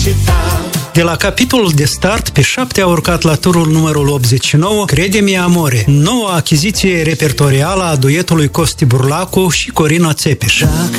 De la capitolul de start, pe 7 a urcat la turul numărul 89, Crede-mi amore, noua achiziție repertorială a duetului Costi Burlacu și Corina Țepeș. Dacă